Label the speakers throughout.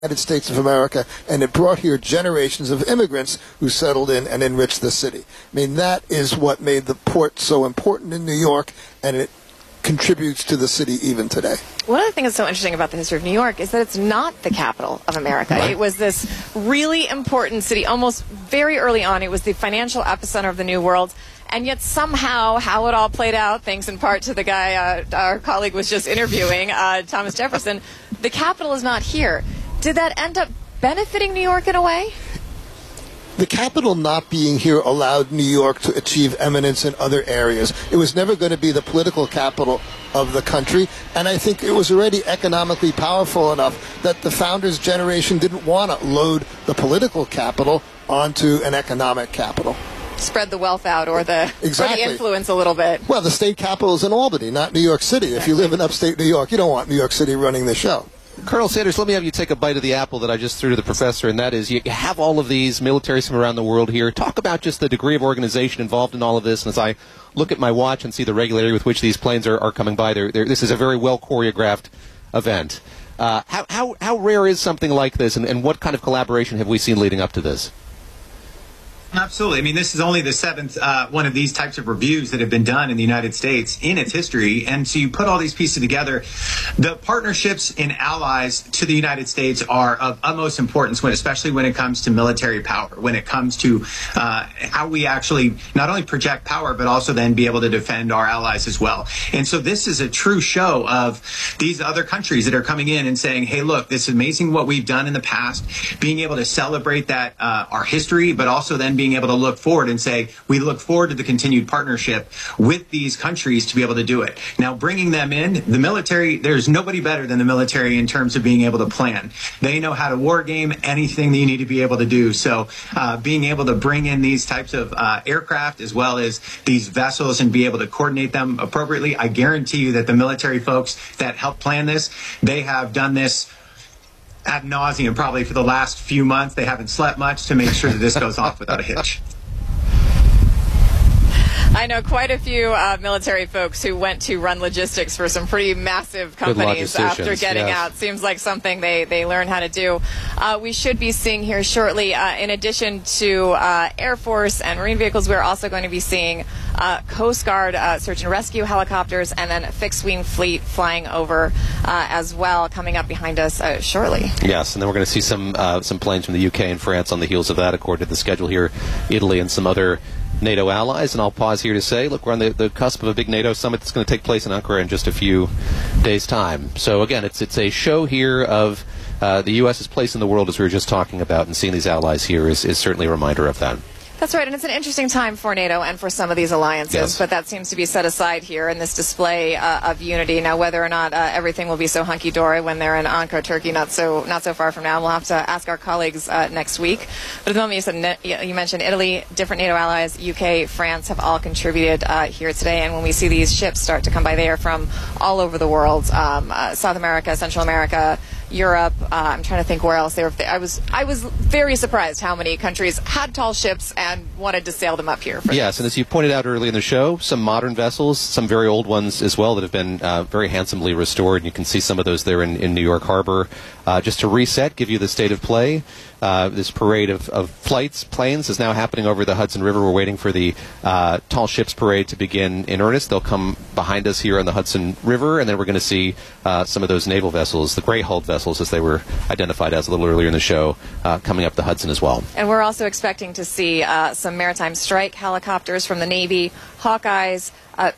Speaker 1: United States of America, and it brought here generations of immigrants who settled in and enriched the city. I mean, that is what made the port so important in New York, and it contributes to the city even today.
Speaker 2: One of the things that's so interesting about the history of New York is that it's not the capital of America.
Speaker 1: Right.
Speaker 2: It was this really important city. Almost very early on, it was the financial epicenter of the New World. And yet somehow how it all played out, thanks in part to the guy our colleague was just interviewing, Thomas Jefferson, the capital is not here. Did that end up benefiting New York in a way?
Speaker 1: The capital not being here allowed New York to achieve eminence in other areas. It was never going to be the political capital of the country, and I think it was already economically powerful enough that the founders' generation didn't want to load the political capital onto an economic capital.
Speaker 2: Spread the wealth out or the influence a little bit.
Speaker 1: Well, the state capital is in Albany, not New York City. If you live in upstate New York, you don't want New York City running the show.
Speaker 3: Colonel Sanders, let me have you take a bite of the apple that I just threw to the professor, and that is you have all of these militaries from around the world here. Talk about just the degree of organization involved in all of this. And as I look at my watch and see the regularity with which these planes are coming by, this is a very well choreographed event. How rare is something like this, and what kind of collaboration have we seen leading up to this?
Speaker 4: Absolutely. I mean, this is only the seventh one of these types of reviews that have been done in the United States in its history. And so you put all these pieces together. The partnerships and allies to the United States are of utmost importance, especially when it comes to military power, when it comes to how we actually not only project power, but also then be able to defend our allies as well. And so this is a true show of these other countries that are coming in and saying, hey, look, this is amazing what we've done in the past, being able to celebrate that our history, but also then being able to look forward and say, we look forward to the continued partnership with these countries to be able to do it. Now, bringing them in, the military, there's nobody better than the military in terms of being able to plan. They know how to war game anything that you need to be able to do. So being able to bring in these types of aircraft as well as these vessels and be able to coordinate them appropriately, I guarantee you that the military folks that help plan this, they have done this ad nauseum probably for the last few months. They haven't slept much to make sure that this goes off without a hitch.
Speaker 2: I know quite a few military folks who went to run logistics for some pretty massive companies after getting out. Seems like something they learn how to do. We should be seeing here shortly, in addition to Air Force and Marine vehicles, we're also going to be seeing Coast Guard search and rescue helicopters and then a fixed-wing fleet flying over as well, coming up behind us shortly.
Speaker 3: Yes, and then we're going to see some planes from the UK and France on the heels of that, according to the schedule here, Italy and some other NATO allies. And I'll pause here to say, look, we're on the cusp of a big NATO summit that's going to take place in Ankara in just a few days' time. So again, it's a show here of the U.S.'s place in the world, as we were just talking about, and seeing these allies here is certainly a reminder of that.
Speaker 2: That's right, and it's an interesting time for NATO and for some of these alliances,
Speaker 3: yes.
Speaker 2: But that seems to be set aside here in this display of unity. Now, whether or not everything will be so hunky-dory when they're in Ankara, Turkey, not so far from now, we'll have to ask our colleagues next week. But at the moment, you mentioned Italy, different NATO allies, UK, France have all contributed here today, and when we see these ships start to come by, they are from all over the world, South America, Central America, Europe. I'm trying to think where else they were. I was very surprised how many countries had tall ships and wanted to sail them up here.
Speaker 3: Yes, and as you pointed out early in the show, some modern vessels, some very old ones as well that have been very handsomely restored. You can see some of those there in New York Harbor. Just to reset, give you the state of play. This parade of planes is now happening over the Hudson River. We're waiting for the tall ships parade to begin in earnest. They'll come behind us here on the Hudson River, and then we're going to see some of those naval vessels, the gray-hulled vessels, as they were identified as a little earlier in the show, coming up the Hudson as well.
Speaker 2: And we're also expecting to see some maritime strike helicopters from the Navy, Hawkeyes,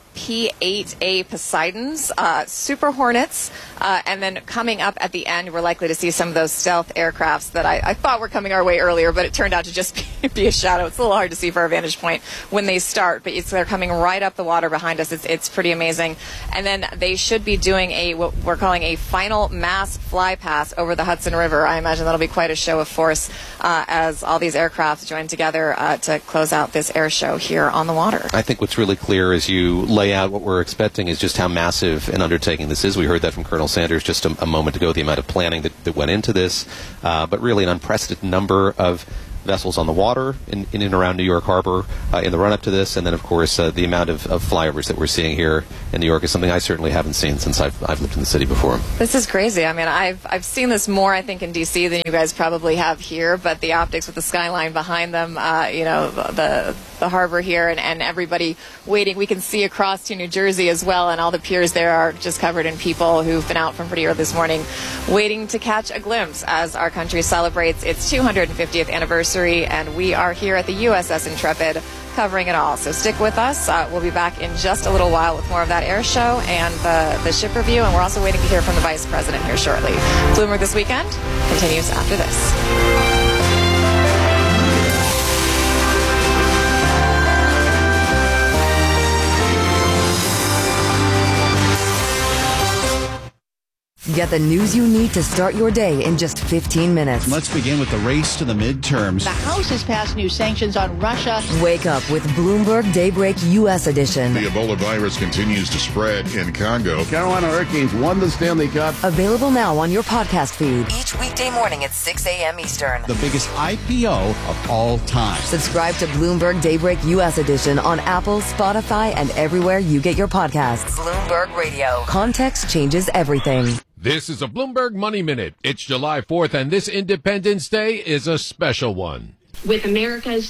Speaker 2: P-8A Poseidons, Super Hornets, and then coming up at the end, we're likely to see some of those stealth aircrafts that I thought were coming our way earlier, but it turned out to just be a shadow. It's a little hard to see from our vantage point when they start, but they're coming right up the water behind us. It's pretty amazing. And then they should be doing what we're calling a final mass fly pass over the Hudson River. I imagine that'll be quite a show of force as all these aircraft join together to close out this air show here on the water.
Speaker 3: I think what's really clear as you lay out what we're expecting is just how massive an undertaking this is. We heard that from Colonel Sanders just a moment ago, the amount of planning that went into this, but really an unprecedented number of vessels on the water in and around New York Harbor in the run-up to this, and then, of course, the amount of flyovers that we're seeing here in New York is something I certainly haven't seen since I've lived in the city before.
Speaker 2: This is crazy. I mean, I've seen this more, I think, in D.C. than you guys probably have here, but the optics with the skyline behind them, the harbor here and everybody waiting. We can see across to New Jersey as well, and all the piers there are just covered in people who've been out from pretty early this morning waiting to catch a glimpse as our country celebrates its 250th anniversary, and we are here at the USS Intrepid covering it all. So stick with us. We'll be back in just a little while with more of that air show and the ship review, and we're also waiting to hear from the Vice President here shortly. Bloomberg This Weekend continues after this.
Speaker 5: Get the news you need to start your day in just 15 minutes.
Speaker 6: Let's begin with the race to the midterms.
Speaker 7: The House has passed new sanctions on Russia.
Speaker 5: Wake up with Bloomberg Daybreak U.S. edition.
Speaker 8: The Ebola virus continues to spread in Congo.
Speaker 9: Carolina Hurricanes won the Stanley Cup.
Speaker 5: Available now on your podcast feed. Each weekday morning at 6 a.m. Eastern.
Speaker 6: The biggest IPO of all time.
Speaker 5: Subscribe to Bloomberg Daybreak U.S. edition on Apple, Spotify, and everywhere you get your podcasts. Bloomberg Radio. Context changes everything.
Speaker 10: This is a Bloomberg Money Minute. It's July 4th, and this Independence Day is a special one.
Speaker 11: With America's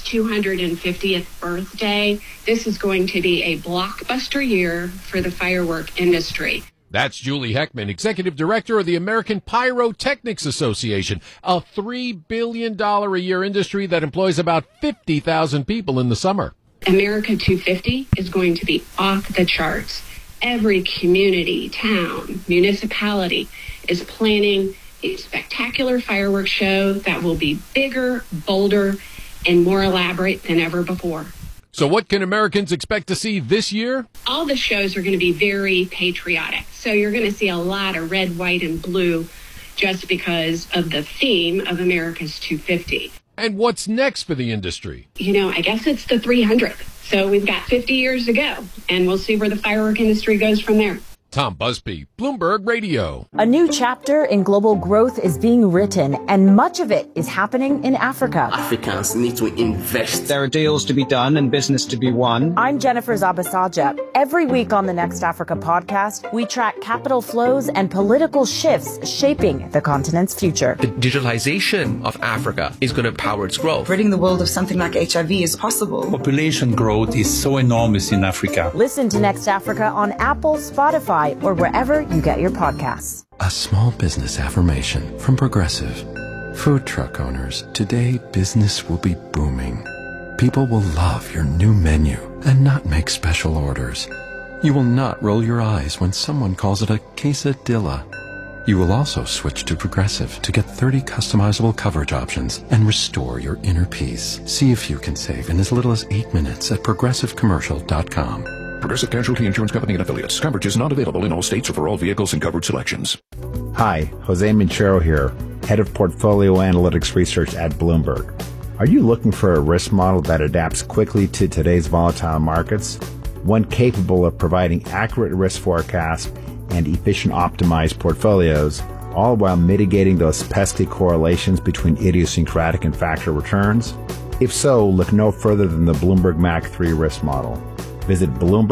Speaker 11: 250th birthday, this is going to be a blockbuster year for the firework industry.
Speaker 10: That's Julie Heckman, Executive Director of the American Pyrotechnics Association, a $3 billion a year industry that employs about 50,000 people in the summer.
Speaker 11: America 250 is going to be off the charts. Every community, town, municipality is planning a spectacular fireworks show that will be bigger, bolder, and more elaborate than ever before.
Speaker 10: So what can Americans expect to see this year?
Speaker 11: All the shows are going to be very patriotic. So you're going to see a lot of red, white, and blue just because of the theme of America's 250.
Speaker 10: And what's next for the industry?
Speaker 11: I guess it's the 300th. So we've got 50 years to go, and we'll see where the firework industry goes from there.
Speaker 10: Tom Busby, Bloomberg Radio.
Speaker 12: A new chapter in global growth is being written, and much of it is happening in Africa.
Speaker 13: Africans need to invest.
Speaker 14: There are deals to be done and business to be won.
Speaker 12: I'm Jennifer Zabasaja. Every week on the Next Africa podcast, we track capital flows and political shifts shaping the continent's future.
Speaker 15: The digitalization of Africa is going to power its growth.
Speaker 16: Ridding the world of something like HIV is possible.
Speaker 17: Population growth is so enormous in Africa.
Speaker 12: Listen to Next Africa on Apple, Spotify, or wherever you get your podcasts.
Speaker 18: A small business affirmation from Progressive. Food truck owners, today business will be booming. People will love your new menu and not make special orders. You will not roll your eyes when someone calls it a quesadilla. You will also switch to Progressive to get 30 customizable coverage options and restore your inner peace. See if you can save in as little as 8 minutes at progressivecommercial.com.
Speaker 8: Progressive Casualty Insurance Company and Affiliates. Coverage is not available in all states or for all vehicles and covered selections.
Speaker 19: Hi, Jose Minchero here, Head of Portfolio Analytics Research at Bloomberg. Are you looking for a risk model that adapts quickly to today's volatile markets? One capable of providing accurate risk forecasts and efficient optimized portfolios, all while mitigating those pesky correlations between idiosyncratic and factor returns? If so, look no further than the Bloomberg MAC 3 risk model. Visit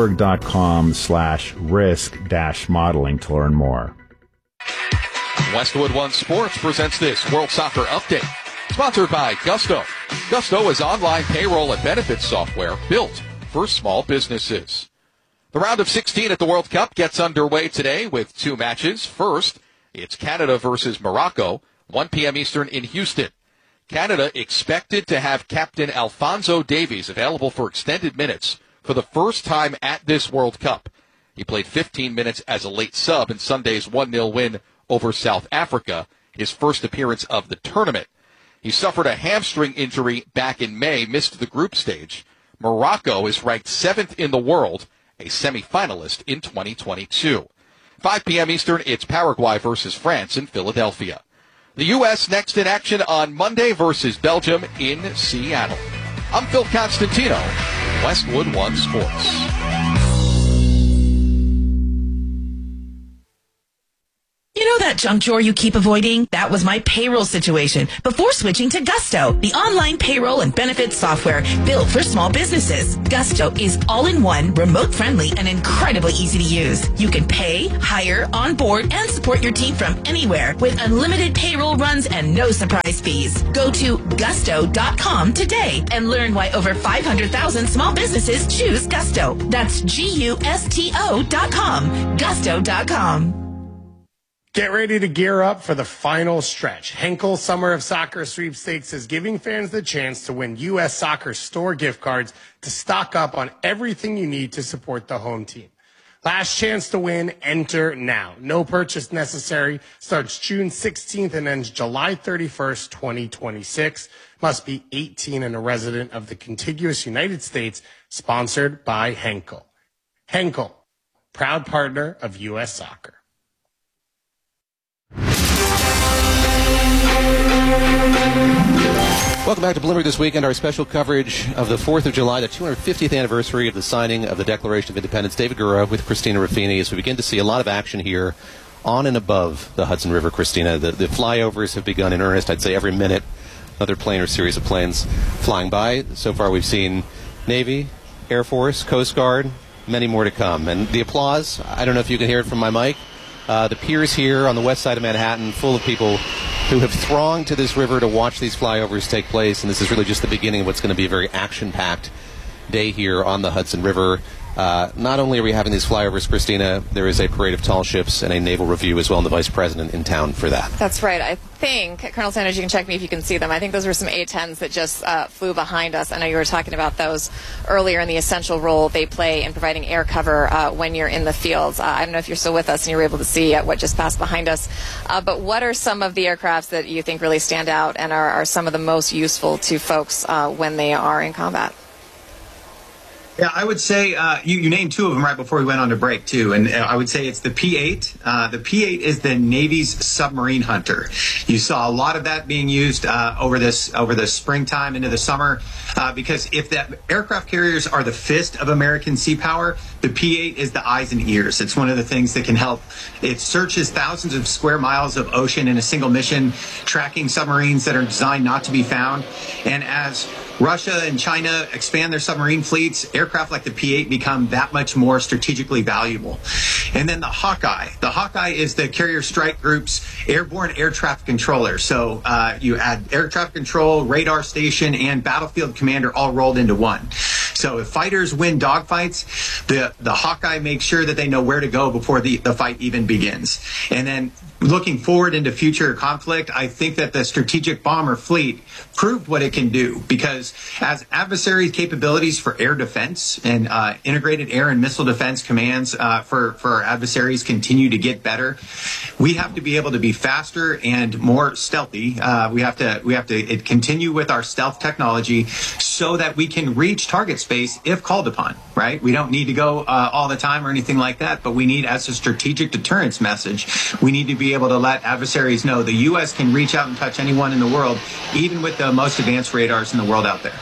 Speaker 19: Bloomberg.com/risk-modeling to learn more.
Speaker 20: Westwood One Sports presents this World Soccer Update. Sponsored by Gusto. Gusto is online payroll and benefits software built for small businesses. The round of 16 at the World Cup gets underway today with two matches. First, it's Canada versus Morocco, 1 p.m. Eastern in Houston. Canada expected to have Captain Alphonso Davies available for extended minutes for the first time at this World Cup. He played 15 minutes as a late sub in Sunday's 1-0 win over South Africa, his first appearance of the tournament. He suffered a hamstring injury back in May, missed the group stage. Morocco is ranked 7th in the world, a semifinalist in 2022. 5 p.m. Eastern, it's Paraguay versus France in Philadelphia. The U.S. next in action on Monday versus Belgium in Seattle. I'm Phil Constantino, Westwood One Sports.
Speaker 21: You know that that junk drawer you keep avoiding? That was my payroll situation before switching to Gusto, the online payroll and benefits software built for small businesses. Gusto is all-in-one, remote-friendly, and incredibly easy to use. You can pay, hire, onboard, and support your team from anywhere with unlimited payroll runs and no surprise fees. Go to gusto.com today and learn why over 500,000 small businesses choose Gusto. That's GUSTO.com. Gusto.com.
Speaker 22: Get ready to gear up for the final stretch. Henkel Summer of Soccer Sweepstakes is giving fans the chance to win U.S. Soccer store gift cards to stock up on everything you need to support the home team. Last chance to win, enter now. No purchase necessary. Starts June 16th and ends July 31st, 2026. Must be 18 and a resident of the contiguous United States. Sponsored by Henkel. Henkel, proud partner of U.S. Soccer.
Speaker 3: Welcome back to Bloomberg This Weekend, our special coverage of the 4th of July, the 250th anniversary of the signing of the Declaration of Independence. David Gura with Christina Ruffini as we begin to see a lot of action here on and above the Hudson River, Christina. The flyovers have begun in earnest. I'd say every minute another plane or series of planes flying by. So far we've seen Navy, Air Force, Coast Guard, many more to come. And the applause, I don't know if you can hear it from my mic. The piers here on the west side of Manhattan full of people who have thronged to this river to watch these flyovers take place, and this is really just the beginning of what's going to be a very action-packed day here on the Hudson River. Not only are we having these flyovers, Christina, there is a parade of tall ships and a naval review as well, and the Vice President in town for that.
Speaker 2: That's right. I think, Colonel Sanders, you can check me if you can see them. I think those were some A-10s that just flew behind us. I know you were talking about those earlier and the essential role they play in providing air cover when you're in the fields. I don't know if you're still with us and you were able to see what just passed behind us. But what are some of the aircrafts that you think really stand out and are some of the most useful to folks when they are in combat?
Speaker 4: Yeah, I would say you named two of them right before we went on to break, too. And I would say it's the P-8. The P-8 is the Navy's submarine hunter. You saw a lot of that being used over the springtime into the summer because if the aircraft carriers are the fist of American sea power, the P-8 is the eyes and ears. It's one of the things that can help. It searches thousands of square miles of ocean in a single mission, tracking submarines that are designed not to be found. And as Russia and China expand their submarine fleets, aircraft like the P-8 become that much more strategically valuable. And then the Hawkeye. The Hawkeye is the Carrier Strike Group's airborne air traffic controller. So you add air traffic control, radar station, and battlefield commander all rolled into one. So if fighters win dogfights, the Hawkeye makes sure that they know where to go before the fight even begins. And then looking forward into future conflict, I think that the strategic bomber fleet proved what it can do because as adversary capabilities for air defense and integrated air and missile defense commands for our adversaries continue to get better, we have to be able to be faster and more stealthy. We have to continue with our stealth technology so that we can reach target space if called upon, right? We don't need to go all the time or anything like that, but we need, as a strategic deterrence message, we need to be able to let adversaries know the U.S. can reach out and touch anyone in the world, even with the most advanced radars in the world out there.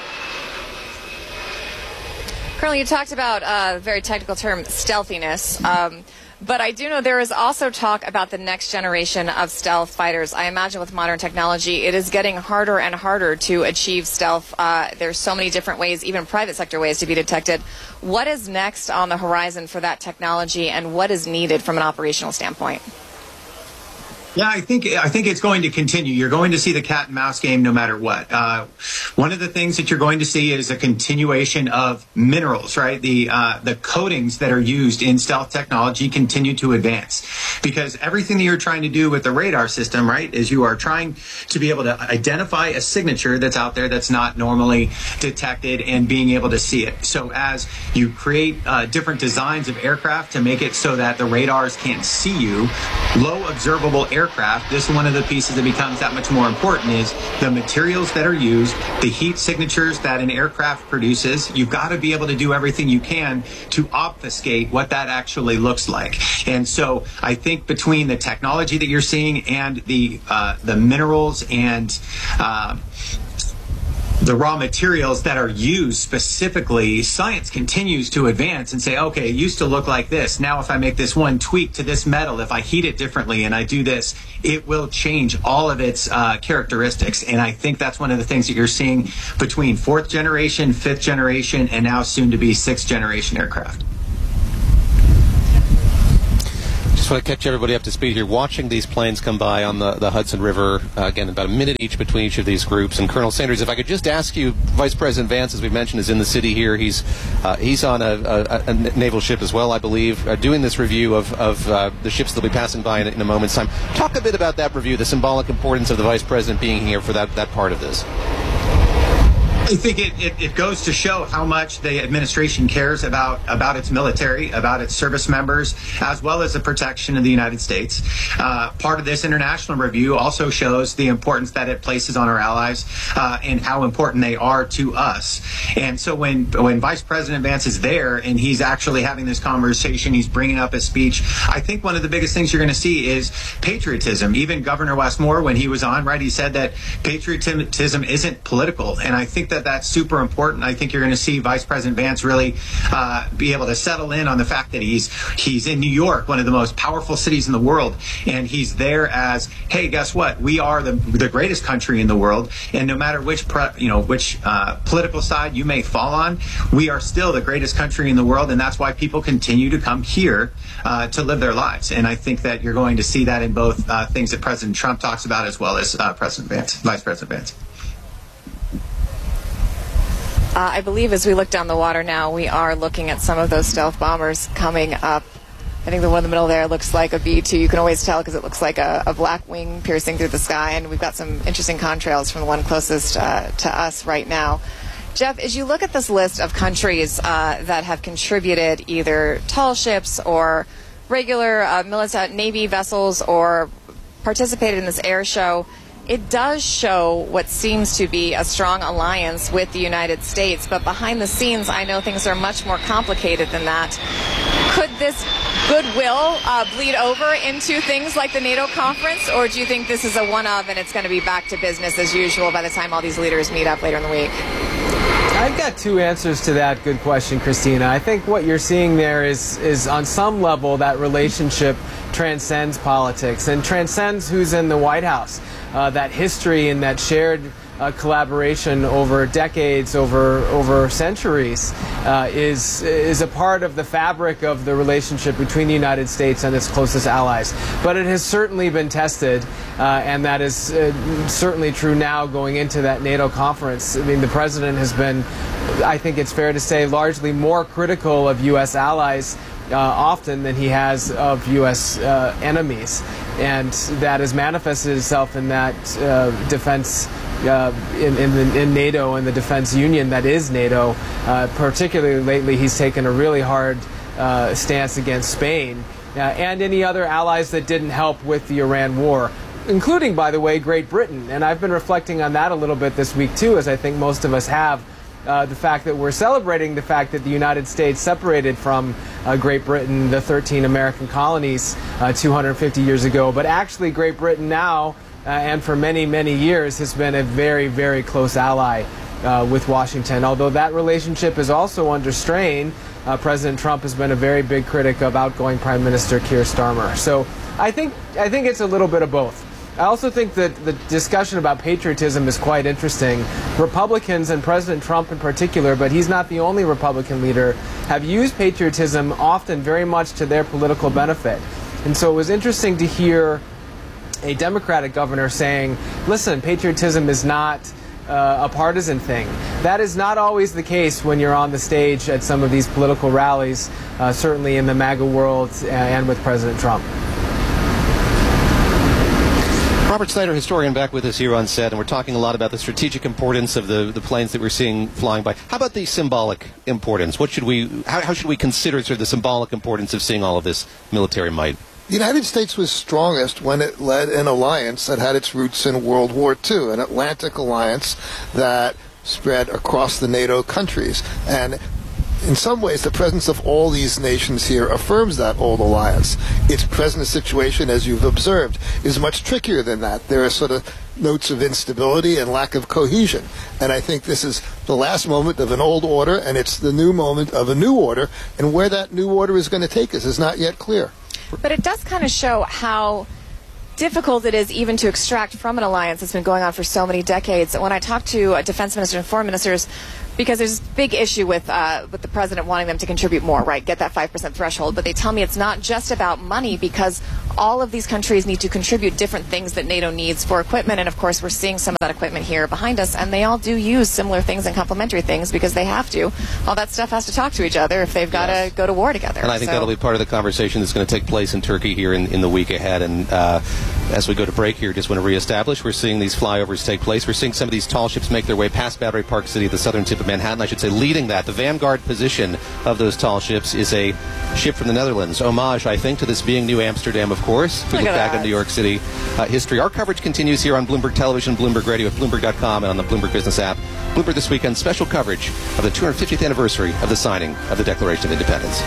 Speaker 2: Colonel, you talked about a very technical term, stealthiness. But I do know there is also talk about the next generation of stealth fighters. I imagine with modern technology, it is getting harder and harder to achieve stealth. There's so many different ways, even private sector ways, to be detected. What is next on the horizon for that technology, and what is needed from an operational standpoint?
Speaker 4: Yeah, I think it's going to continue. You're going to see the cat and mouse game no matter what. One of the things that you're going to see is a continuation of minerals, right? The coatings that are used in stealth technology continue to advance because everything that you're trying to do with the radar system, right, is you are trying to be able to identify a signature that's out there that's not normally detected and being able to see it. So as you create different designs of aircraft to make it so that the radars can't see you, low observable aircraft, this is one of the pieces that becomes that much more important is the materials that are used, the heat signatures that an aircraft produces. You've got to be able to do everything you can to obfuscate what that actually looks like. And so I think between the technology that you're seeing and the minerals and the raw materials that are used specifically, science continues to advance and say, okay, it used to look like this. Now, if I make this one tweak to this metal, if I heat it differently and I do this, it will change all of its characteristics. And I think that's one of the things that you're seeing between 4th generation, 5th generation, and now soon to be 6th generation aircraft.
Speaker 3: Just want to catch everybody up to speed here. Watching these planes come by on the Hudson River, again, about a minute each between each of these groups. And Colonel Sanders, if I could just ask you, Vice President Vance, as we mentioned, is in the city here. He's on a naval ship as well, I believe, doing this review of the ships that will be passing by in a moment's time. Talk a bit about that review, the symbolic importance of the Vice President being here for that part of this.
Speaker 4: I think it goes to show how much the administration cares about its military, about its service members, as well as the protection of the United States. Part of this international review also shows the importance that it places on our allies and how important they are to us. And so when Vice President Vance is there and he's actually having this conversation, he's bringing up his speech, I think one of the biggest things you're going to see is patriotism. Even Governor Westmore, when he was on, right, he said that patriotism isn't political. And I think that's super important. I think you're going to see Vice President Vance really be able to settle in on the fact that he's in New York, one of the most powerful cities in the world, and he's there as, hey, guess what? We are the greatest country in the world, and no matter which political side you may fall on, we are still the greatest country in the world, and that's why people continue to come here to live their lives. And I think that you're going to see that in both things that President Trump talks about as well as Vice President Vance.
Speaker 2: I believe as we look down the water now, we are looking at some of those stealth bombers coming up. I think the one in the middle there looks like a B-2. You can always tell because it looks like a black wing piercing through the sky. And we've got some interesting contrails from the one closest to us right now. Jeff, as you look at this list of countries that have contributed either tall ships or regular military Navy vessels or participated in this air show, it does show what seems to be a strong alliance with the United States, but behind the scenes, I know things are much more complicated than that. Could this goodwill bleed over into things like the NATO conference, or do you think this is a one-of and it's going to be back to business as usual by the time all these leaders meet up later in the week?
Speaker 1: I've got two answers to that good question, Christina. I think what you're seeing there is on some level that relationship transcends politics and transcends who's in the White House. That history and that shared collaboration over decades, over centuries, is a part of the fabric of the relationship between the United States and its closest allies. But it has certainly been tested, and that is certainly true now going into that NATO conference. I mean, the president has been, I think it's fair to say, largely more critical of U.S. allies often than he has of U.S. enemies. And that has manifested itself in that defense in NATO and the defense union that is NATO. Particularly lately, he's taken a really hard stance against Spain and any other allies that didn't help with the Iran war, including, by the way, Great Britain. And I've been reflecting on that a little bit this week, too, as I think most of us have. The fact that we're celebrating the fact that the United States separated from Great Britain, the 13 American colonies 250 years ago. But actually, Great Britain now, and for many, many years, has been a very, very close ally with Washington. Although that relationship is also under strain, President Trump has been a very big critic of outgoing Prime Minister Keir Starmer. So I think it's a little bit of both. I also think that the discussion about patriotism is quite interesting. Republicans, and President Trump in particular, but he's not the only Republican leader, have used patriotism often very much to their political benefit. And so it was interesting to hear a Democratic governor saying, listen, patriotism is not a partisan thing. That is not always the case when you're on the stage at some of these political rallies, certainly in the MAGA world and with President Trump.
Speaker 3: Robert Snyder, historian, back with us here on set, and we're talking a lot about the strategic importance of the planes that we're seeing flying by. How about the symbolic importance? How should we consider sort of the symbolic importance of seeing all of this military might?
Speaker 7: The United States was strongest when it led an alliance that had its roots in World War II, an Atlantic alliance that spread across the NATO countries. And in some ways, the presence of all these nations here affirms that old alliance. Its present situation, as you've observed, is much trickier than that. There are sort of notes of instability and lack of cohesion. And I think this is the last moment of an old order, and it's the new moment of a new order. And where that new order is going to take us is not yet clear.
Speaker 2: But it does kind of show how difficult it is even to extract from an alliance that's been going on for so many decades. When I talk to defense ministers and foreign ministers, because there's a big issue with the president wanting them to contribute more, right? Get that 5% threshold. But they tell me it's not just about money, because all of these countries need to contribute different things that NATO needs for equipment. And of course, we're seeing some of that equipment here behind us. And they all do use similar things and complementary things because they have to. All that stuff has to talk to each other if they've got to go to war together.
Speaker 3: And I think that'll be part of the conversation that's going to take place in Turkey here in the week ahead. And as we go to break here, just want to reestablish, we're seeing these flyovers take place. We're seeing some of these tall ships make their way past Battery Park City, the southern tip of Manhattan. I should say leading that, the vanguard position of those tall ships is a ship from the Netherlands. Homage, I think, to this being New Amsterdam, of course. If we look back in New York City history. Our coverage continues here on Bloomberg Television, Bloomberg Radio, at Bloomberg.com, and on the Bloomberg Business app. Bloomberg This Weekend, special coverage of the 250th anniversary of the signing of the Declaration of Independence.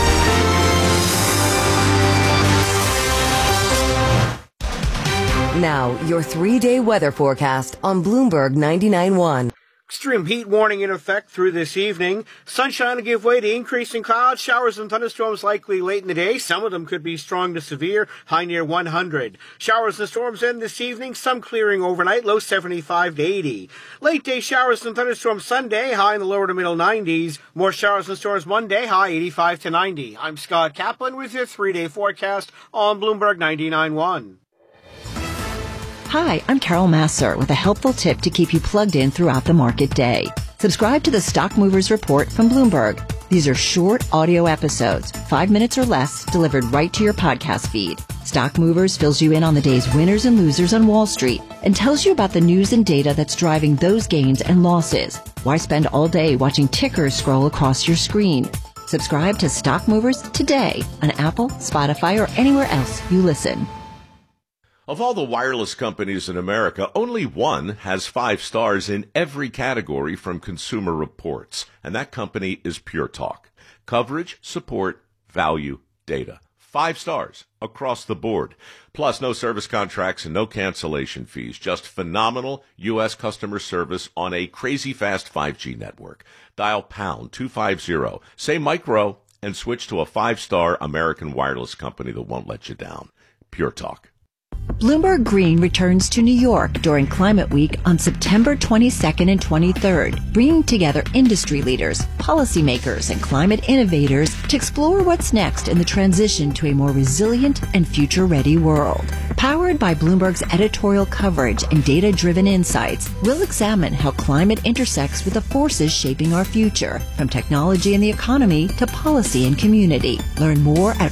Speaker 5: Now, your 3-day weather forecast on Bloomberg 99.1.
Speaker 6: Extreme heat warning in effect through this evening. Sunshine will give way to increasing clouds. Showers and thunderstorms likely late in the day. Some of them could be strong to severe, high near 100. Showers and storms end this evening. Some clearing overnight, low 75 to 80. Late day showers and thunderstorms Sunday, high in the lower to middle 90s. More showers and storms Monday, high 85 to 90. I'm Scott Kaplan with your 3-day forecast on Bloomberg 99.1.
Speaker 9: Hi, I'm Carol Masser with a helpful tip to keep you plugged in throughout the market day. Subscribe to the Stock Movers Report from Bloomberg. These are short audio episodes, 5 minutes or less, delivered right to your podcast feed. Stock Movers fills you in on the day's winners and losers on Wall Street and tells you about the news and data that's driving those gains and losses. Why spend all day watching tickers scroll across your screen? Subscribe to Stock Movers today on Apple, Spotify, or anywhere else you listen.
Speaker 23: Of all the wireless companies in America, only one has 5 stars in every category from Consumer Reports, and that company is Pure Talk. Coverage, support, value, data. 5 stars across the board. Plus, no service contracts and no cancellation fees. Just phenomenal U.S. customer service on a crazy fast 5G network. Dial pound 250, say micro, and switch to a 5-star American wireless company that won't let you down. Pure Talk.
Speaker 9: Bloomberg Green returns to New York during Climate Week on September 22nd and 23rd, bringing together industry leaders, policymakers, and climate innovators to explore what's next in the transition to a more resilient and future-ready world. Powered by Bloomberg's editorial coverage and data-driven insights, we'll examine how climate intersects with the forces shaping our future, from technology and the economy to policy and community. Learn more at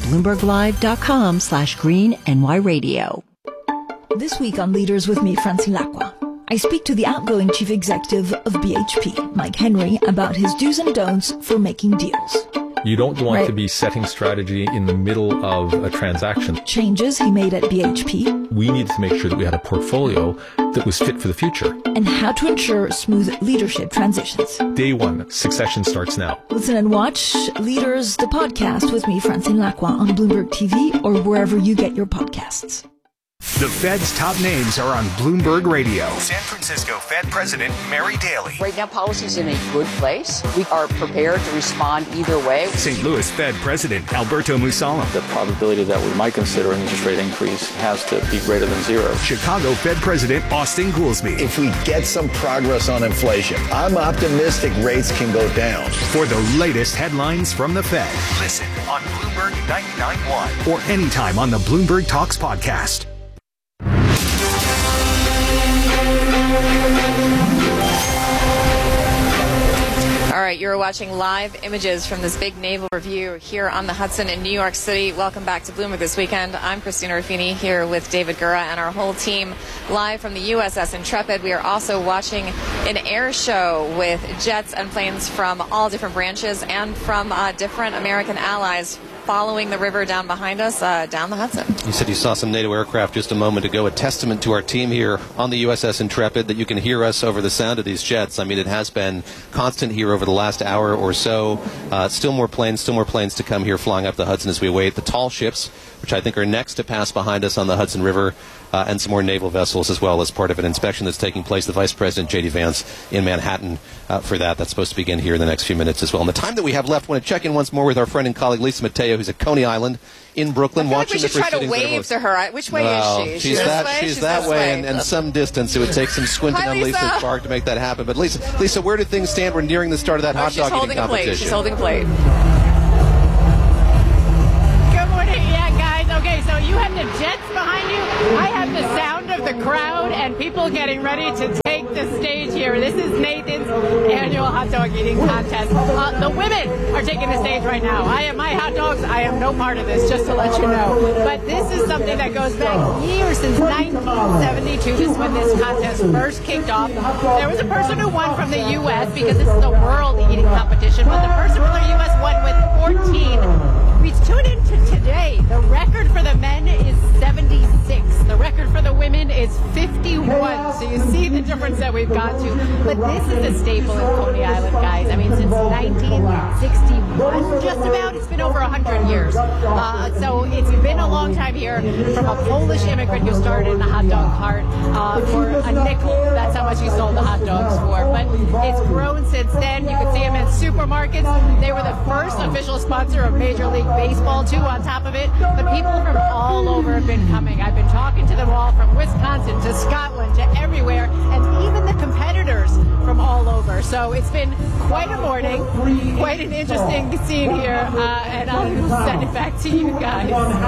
Speaker 9: BloombergLive.com/GreenNYRadio.
Speaker 24: This week on Leaders with me, Francine Lacqua, I speak to the outgoing chief executive of BHP, Mike Henry, about his do's and don'ts for making deals.
Speaker 25: You don't want to be setting strategy in the middle of a transaction.
Speaker 24: Changes he made at BHP.
Speaker 25: We needed to make sure that we had a portfolio that was fit for the future.
Speaker 24: And how to ensure smooth leadership transitions.
Speaker 25: Day one, succession starts now.
Speaker 24: Listen and watch Leaders, the podcast with me, Francine Lacqua, on Bloomberg TV or wherever you get your podcasts.
Speaker 26: The Fed's top names are on Bloomberg Radio. San Francisco Fed President Mary Daly.
Speaker 27: Right now, policy's in a good place. We are prepared to respond either way.
Speaker 26: St. Louis Fed President Alberto Musalem.
Speaker 28: The probability that we might consider an interest rate increase has to be greater than 0.
Speaker 26: Chicago Fed President Austin Goolsbee.
Speaker 29: If we get some progress on inflation, I'm optimistic rates can go down.
Speaker 26: For the latest headlines from the Fed, listen on Bloomberg 99.1 or anytime on the Bloomberg Talks podcast.
Speaker 2: All right, you're watching live images from this big naval review here on the Hudson in New York City. Welcome back to Bloomberg This Weekend. I'm Christina Ruffini here with David Gura and our whole team live from the USS Intrepid. We are also watching an air show with jets and planes from all different branches and from different American allies following the river down behind us, down the Hudson.
Speaker 3: You said you saw some NATO aircraft just a moment ago, a testament to our team here on the USS Intrepid that you can hear us over the sound of these jets. I mean, it has been constant here over the last hour or so. Still more planes to come here flying up the Hudson as we await the tall ships, which I think are next to pass behind us on the Hudson River. and some more naval vessels as well as part of an inspection that's taking place. The Vice President, J.D. Vance, in Manhattan for that. That's supposed to begin here in the next few minutes as well. In the time that we have left, I want to check in once more with our friend and colleague Lisa Mateo, who's at Coney Island in Brooklyn.
Speaker 2: I feel
Speaker 3: watching
Speaker 2: like we should try to wave to her. Which way is she?
Speaker 3: She's that way, and some distance. It would take some squinting on Lisa's part to make that happen. But Lisa, where do things stand? We're nearing the start of that hot dog eating competition.
Speaker 2: She's holding a plate.
Speaker 10: Good morning, guys. Okay, so you have the Jets behind you. I have the sound of the crowd and people getting ready to take the stage here. This is Nathan's annual hot dog eating contest. The women are taking the stage right now. I am my hot dogs. I am no part of this, just to let you know. But this is something that goes back years, since 1972. This is when this contest first kicked off. There was a person who won from the U.S. because this is a world eating competition, but the person from the U.S. won with 14. We tune into today. The record for the men is 76. The record for the women is 51. So you see the difference that we've got to. But this is a staple in Coney Island, guys. I mean, since 1961, just about. It's been over 100 years. So it's been a long time here, from a Polish immigrant who started in a hot dog cart for a nickel. That's how much he sold the hot dogs for. But it's grown since then. You can see them in supermarkets. They were the first official sponsor of Major League Baseball, too, on top of it. But people from all over have been coming. I've been talking to them all, from Wisconsin to Scotland to everywhere, and even the competitors from all over. So it's been quite a morning, quite an interesting scene here, and I'll send it back to you guys.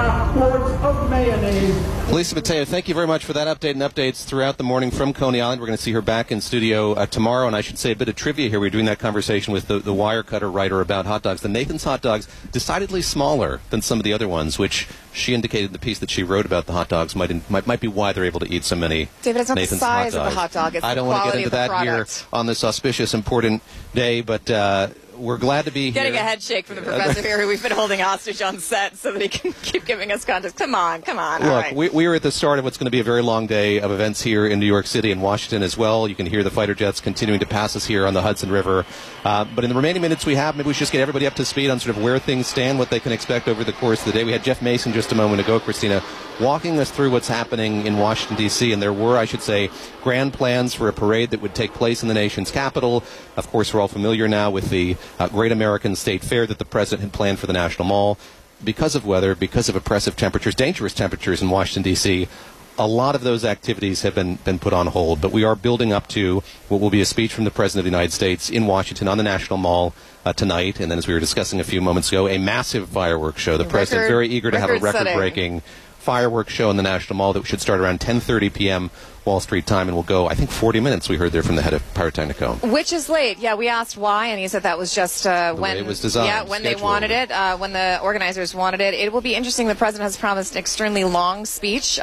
Speaker 3: Lisa Mateo, thank you very much for that update and updates throughout the morning from Coney Island. We're going to see her back in studio tomorrow, and I should say a bit of trivia here. We're doing that conversation with the Wirecutter writer about hot dogs. The Nathan's hot dogs, decidedly smaller than some of the other ones, which she indicated in the piece that she wrote about the hot dogs might be why they're able to eat so many
Speaker 2: David, it's not
Speaker 3: Nathan's
Speaker 2: the size
Speaker 3: hot
Speaker 2: of the hot dog. It's
Speaker 3: I don't
Speaker 2: the
Speaker 3: want to
Speaker 2: quality
Speaker 3: get into
Speaker 2: of the
Speaker 3: that
Speaker 2: product.
Speaker 3: here on this auspicious, important day, but we're glad to be here.
Speaker 2: Getting a head shake from the professor here, who we've been holding hostage on set so that he can keep giving us context. Come on.
Speaker 3: Look,
Speaker 2: All right.
Speaker 3: we are at the start of what's going to be a very long day of events here in New York City and Washington as well. You can hear the fighter jets continuing to pass us here on the Hudson River. But in the remaining minutes we have, maybe we should just get everybody up to speed on sort of where things stand, what they can expect over the course of the day. We had Jeff Mason just a moment ago, Christina, walking us through what's happening in Washington, D.C., and there were, I should say, grand plans for a parade that would take place in the nation's capital. Of course, we're all familiar now with the Great American State Fair that the president had planned for the National Mall. Because of weather, because of oppressive temperatures, dangerous temperatures in Washington, D.C., a lot of those activities have been put on hold. But we are building up to what will be a speech from the President of the United States in Washington on the National Mall tonight. And then, as we were discussing a few moments ago, a massive fireworks show. The President very eager to have a record-breaking fireworks show in the National Mall that should start around 10:30 p.m. Wall Street time and will go, I think, 40 minutes, we heard there from the head of Pyrotechnicon.
Speaker 2: Which is late. Yeah, we asked why, and he said that was just when
Speaker 3: it was designed.
Speaker 2: Yeah, when they wanted it, when the organizers wanted it. It will be interesting. The president has promised an extremely long speech.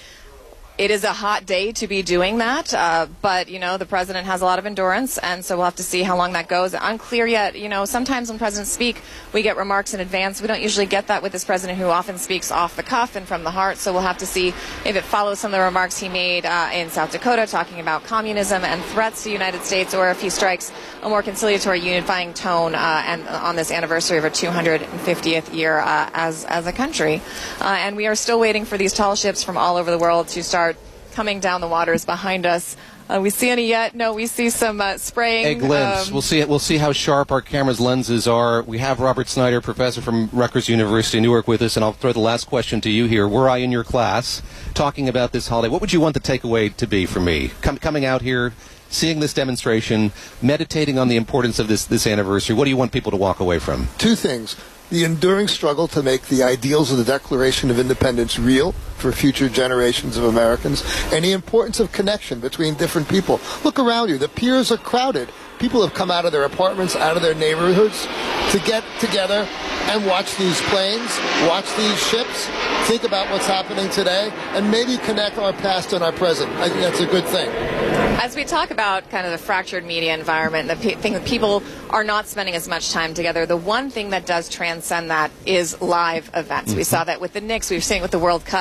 Speaker 2: It is a hot day to be doing that, but, you know, the president has a lot of endurance, and so we'll have to see how long that goes. Unclear yet. You know, sometimes when presidents speak, we get remarks in advance. We don't usually get that with this president, who often speaks off the cuff and from the heart, so we'll have to see if it follows some of the remarks he made in South Dakota, talking about communism and threats to the United States, or if he strikes a more conciliatory, unifying tone and on this anniversary of our 250th year as a country. And we are still waiting for these tall ships from all over the world to start coming down the waters behind us. We see any yet? No, we see some spraying.
Speaker 3: A glimpse. We'll see how sharp our camera's lenses are. We have Robert Snyder, professor from Rutgers University in Newark, with us, and I'll throw the last question to you here. Were I in your class talking about this holiday, what would you want the takeaway to be for me? Coming out here, seeing this demonstration, meditating on the importance of this anniversary, what do you want people to walk away from?
Speaker 7: Two things. The enduring struggle to make the ideals of the Declaration of Independence real for future generations of Americans, and the importance of connection between different people. Look around you. The piers are crowded. People have come out of their apartments, out of their neighborhoods to get together and watch these planes, watch these ships, think about what's happening today, and maybe connect our past and our present. I think that's a good thing.
Speaker 2: As we talk about kind of the fractured media environment, the thing that people are not spending as much time together, the one thing that does transcend that is live events. We saw that with the Knicks. We've seen it with the World Cup.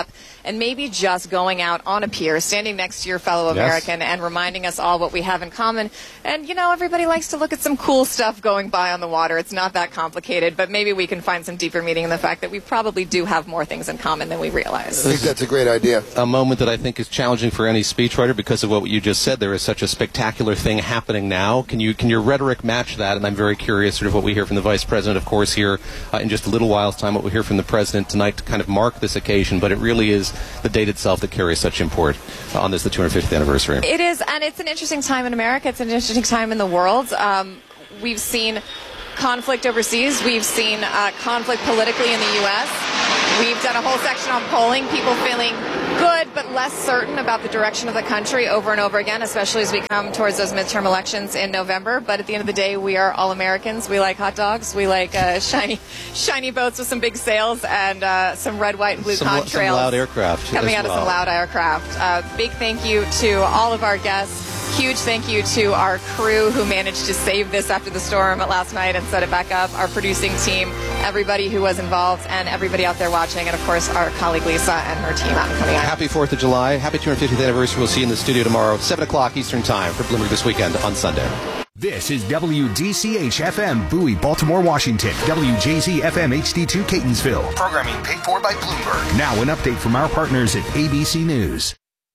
Speaker 2: and maybe just going out on a pier, standing next to your fellow American and reminding us all what we have in common. And, everybody likes to look at some cool stuff going by on the water. It's not that complicated, but maybe we can find some deeper meaning in the fact that we probably do have more things in common than we realize.
Speaker 7: I think that's a great idea.
Speaker 3: A moment that I think is challenging for any speechwriter because of what you just said. There is such a spectacular thing happening now. Can your rhetoric match that? And I'm very curious sort of what we hear from the Vice President, of course, here in just a little while's time, what we hear from the President tonight to kind of mark this occasion. But it really is the date itself that carries such import on this, the 250th anniversary.
Speaker 2: It is, and it's an interesting time in America. It's an interesting time in the world. We've seen conflict overseas. We've seen conflict politically in the U.S. We've done a whole section on polling, people feeling good but less certain about the direction of the country over and over again, especially as we come towards those midterm elections in November. But at the end of the day, we are all Americans. We like hot dogs. We like shiny boats with some big sails and some red, white, and blue contrails.
Speaker 3: Some loud aircraft.
Speaker 2: Coming out of some loud aircraft. Big thank you to all of our guests. Huge thank you to our crew who managed to save this after the storm last night and set it back up, our producing team, everybody who was involved, and everybody out there watching, and of course our colleague Lisa and her team out and coming out.
Speaker 3: Happy 4th of July. Happy 250th anniversary. We'll see you in the studio tomorrow, 7 o'clock Eastern Time for Bloomberg This Weekend on Sunday.
Speaker 26: This is WGCH-FM, Bowie, Baltimore, Washington. WJZ-FM HD2, Catonsville. Programming paid for by Bloomberg. Now an update from our partners at ABC News.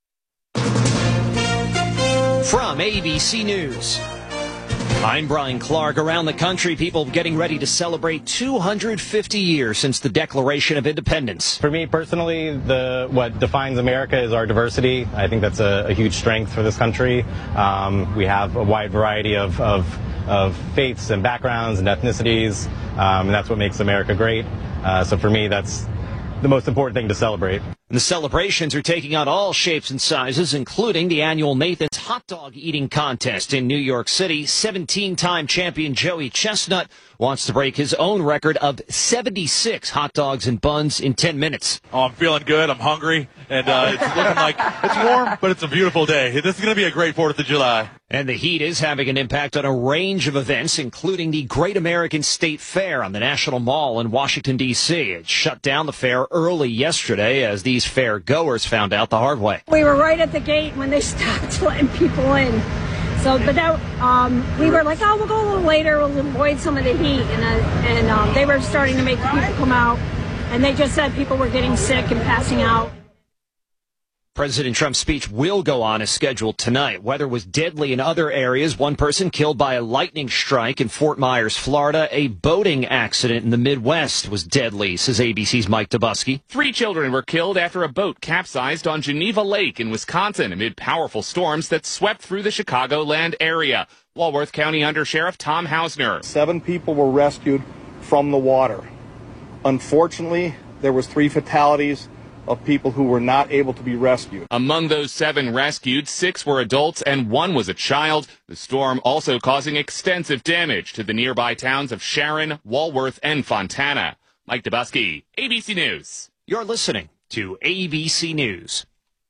Speaker 8: From ABC News, I'm Brian Clark. Around the country, people getting ready to celebrate 250 years since the Declaration of Independence.
Speaker 11: For me personally, what defines America is our diversity. I think that's a huge strength for this country. We have a wide variety of faiths and backgrounds and ethnicities, and that's what makes America great. So for me, that's the most important thing to celebrate.
Speaker 8: The celebrations are taking on all shapes and sizes, including the annual Nathan's Hot Dog Eating Contest in New York City. 17-time champion Joey Chestnut wants to break his own record of 76 hot dogs and buns in 10 minutes.
Speaker 12: Oh, I'm feeling good. I'm hungry. And it's looking like it's warm, but it's a beautiful day. This is going to be a great 4th of July.
Speaker 8: And the heat is having an impact on a range of events, including the Great American State Fair on the National Mall in Washington, D.C. It shut down the fair early yesterday as these fair goers found out the hard way.
Speaker 13: We were right at the gate when they stopped letting people in. So, but that, we were like, oh, we'll go a little later. We'll avoid some of the heat. And they were starting to make the people come out. And they just said people were getting sick and passing out.
Speaker 8: President Trump's speech will go on as scheduled tonight. Weather was deadly in other areas. One person killed by a lightning strike in Fort Myers, Florida. A boating accident in the Midwest was deadly, says ABC's Mike Dubusky.
Speaker 14: 3 children were killed after a boat capsized on Geneva Lake in Wisconsin amid powerful storms that swept through the Chicagoland area. Walworth County Undersheriff Tom Hausner.
Speaker 15: 7 people were rescued from the water. Unfortunately, there was 3 fatalities of people who were not able to be rescued.
Speaker 14: Among those 7 rescued, 6 were adults and 1 was a child. The storm also causing extensive damage to the nearby towns of Sharon, Walworth, and Fontana. Mike Dubusky, ABC News.
Speaker 8: You're listening to ABC News.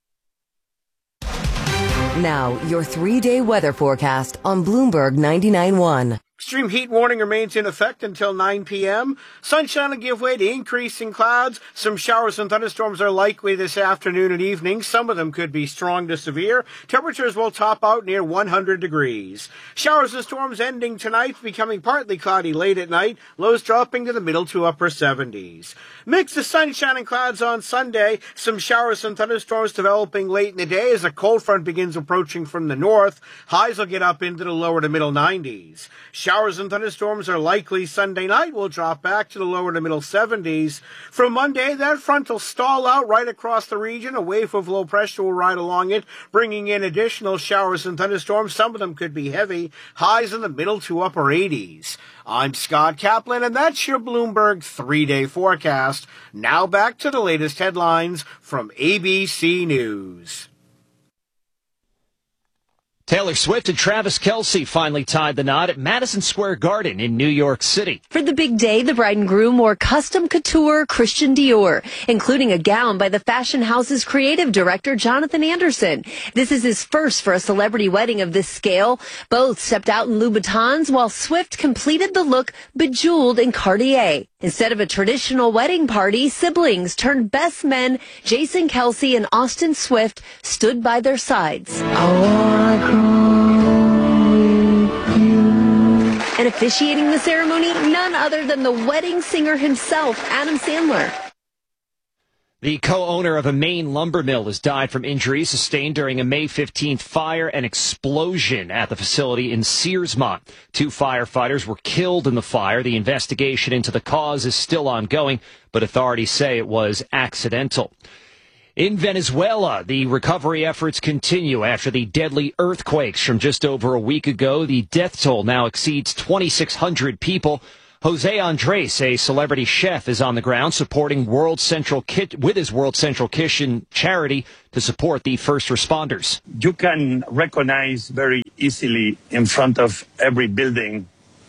Speaker 5: Now, your 3-day weather forecast on Bloomberg 99.1.
Speaker 6: Extreme heat warning remains in effect until 9 p.m. Sunshine will give way to increasing clouds. Some showers and thunderstorms are likely this afternoon and evening. Some of them could be strong to severe. Temperatures will top out near 100 degrees. Showers and storms ending tonight, becoming partly cloudy late at night. Lows dropping to the middle to upper 70s. Mix of sunshine and clouds on Sunday. Some showers and thunderstorms developing late in the day as a cold front begins approaching from the north. Highs will get up into the lower to middle 90s. Showers and thunderstorms are likely Sunday night. Will drop back to the lower to middle 70s. From Monday, that front will stall out right across the region. A wave of low pressure will ride along it, bringing in additional showers and thunderstorms. Some of them could be heavy. Highs in the middle to upper 80s. I'm Scott Kaplan, and that's your Bloomberg 3-day forecast. Now back to the latest headlines from ABC News.
Speaker 8: Taylor Swift and Travis Kelce finally tied the knot at Madison Square Garden in New York City.
Speaker 1: For the big day, the bride and groom wore custom couture Christian Dior, including a gown by the fashion house's creative director, Jonathan Anderson. This is his first for a celebrity wedding of this scale. Both stepped out in Louboutins, while Swift completed the look bejeweled in Cartier. Instead of a traditional wedding party, siblings turned best men Jason Kelce and Austin Swift stood by their sides. And officiating the ceremony, none other than the wedding singer himself, Adam Sandler.
Speaker 8: The co-owner of a Maine lumber mill has died from injuries sustained during a May 15th fire and explosion at the facility in Searsmont. 2 firefighters were killed in the fire. The investigation into the cause is still ongoing, but authorities say it was accidental. In Venezuela, the recovery efforts continue after the deadly earthquakes from just over a week ago. The death toll now exceeds 2,600 people. Jose Andres, a celebrity chef, is on the ground supporting with his World Central Kitchen charity to support the first responders.
Speaker 4: You can recognize very easily in front of every building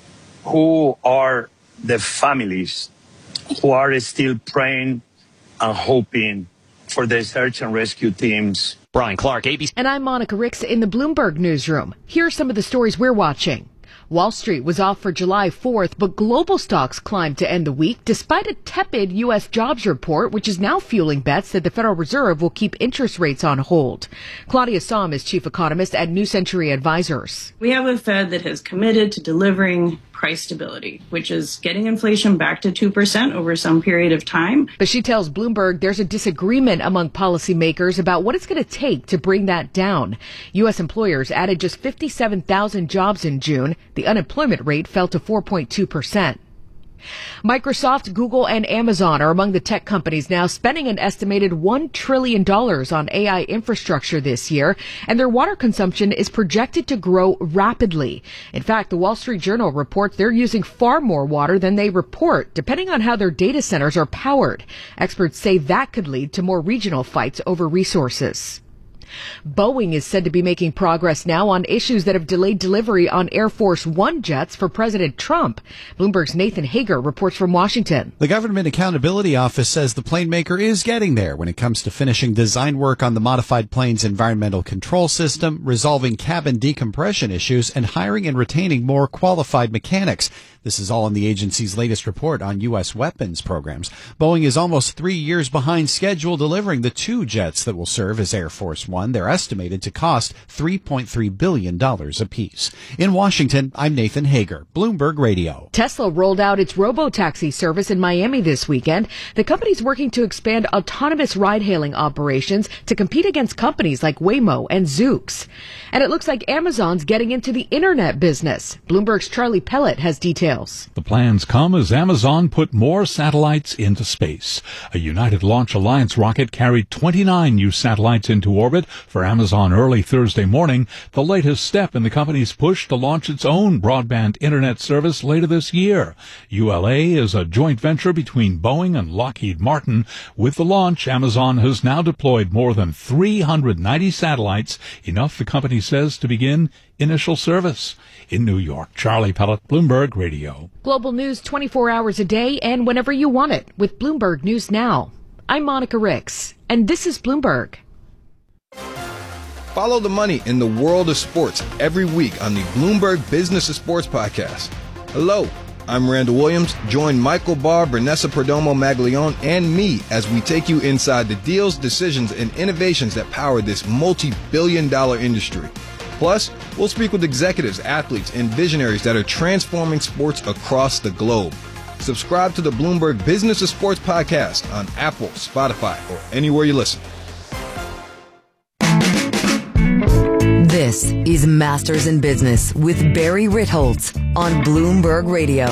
Speaker 4: who are the families who are still praying and hoping for the search and rescue teams.
Speaker 8: Brian Clark, ABC.
Speaker 16: And I'm Monica Ricks in the Bloomberg Newsroom. Here are some of the stories we're watching. Wall Street was off for July 4th, but global stocks climbed to end the week despite a tepid U.S. jobs report, which is now fueling bets that the Federal Reserve will keep interest rates on hold. Claudia Sahm is chief economist at New Century Advisors.
Speaker 17: We have a Fed that has committed to delivering price stability, which is getting inflation back to 2% over some period of time.
Speaker 16: But she tells Bloomberg there's a disagreement among policymakers about what it's going to take to bring that down. U.S. employers added just 57,000 jobs in June. The unemployment rate fell to 4.2%. Microsoft, Google, and Amazon are among the tech companies now spending an estimated $1 trillion on AI infrastructure this year, and their water consumption is projected to grow rapidly. In fact, the Wall Street Journal reports they're using far more water than they report, depending on how their data centers are powered. Experts say that could lead to more regional fights over resources. Boeing is said to be making progress now on issues that have delayed delivery on Air Force One jets for President Trump. Bloomberg's Nathan Hager reports from Washington.
Speaker 18: The Government Accountability Office says the plane maker is getting there when it comes to finishing design work on the modified plane's environmental control system, resolving cabin decompression issues, and hiring and retaining more qualified mechanics. This is all in the agency's latest report on U.S. weapons programs. Boeing is almost 3 years behind schedule delivering the 2 jets that will serve as Air Force One. They're estimated to cost $3.3 billion apiece. In Washington, I'm Nathan Hager, Bloomberg Radio.
Speaker 16: Tesla rolled out its robo-taxi service in Miami this weekend. The company's working to expand autonomous ride-hailing operations to compete against companies like Waymo and Zoox. And it looks like Amazon's getting into the internet business. Bloomberg's Charlie Pellet has details.
Speaker 19: The plans come as Amazon put more satellites into space. A United Launch Alliance rocket carried 29 new satellites into orbit for Amazon early Thursday morning, the latest step in the company's push to launch its own broadband internet service later this year. ULA is a joint venture between Boeing and Lockheed Martin. With the launch, Amazon has now deployed more than 390 satellites, enough, the company says, to begin initial service. In New York, Charlie Pellet, Bloomberg Radio.
Speaker 16: Global news 24 hours a day and whenever you want it with Bloomberg News Now. I'm Monica Ricks, and this is Bloomberg.
Speaker 20: Follow the money in the world of sports every week on the Bloomberg Business of Sports podcast. Hello, I'm Randall Williams. Join Michael Barr, Vanessa Perdomo Maglione, and me as we take you inside the deals, decisions, and innovations that power this multi-billion-dollar industry. Plus, we'll speak with executives, athletes, and visionaries that are transforming sports across the globe. Subscribe to the Bloomberg Business of Sports podcast on Apple, Spotify, or anywhere you listen.
Speaker 5: This is Masters in Business with Barry Ritholtz on Bloomberg Radio.